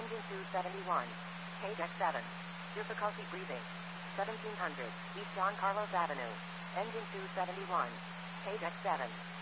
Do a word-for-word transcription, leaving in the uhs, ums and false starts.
Engine two seventy-one. Page X seven. Difficulty breathing. seventeen hundred. East Don Carlos Avenue. Engine two seventy-one. Page X seven.